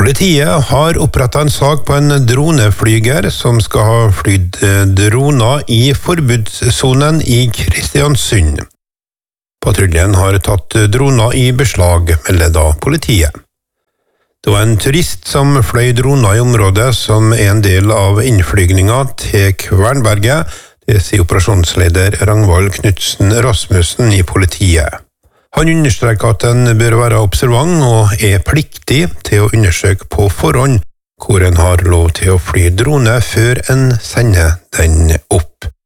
Politiet har opprettet en sak på en droneflyger som skal ha flydd droner i forbudssonen i Kristiansund. Patruljen har tatt droner i beslag, melder da politiet. Det var en turist som fløy droner i området som en del av innflygninga til Kvernberget, det sier operasjonsleder Ragnvald Knutsen Rasmussen i politiet. Han understreker at en bør være observant og er pliktig til å undersøke på forhånd hvor en har lov til å fly drone før en sender den opp.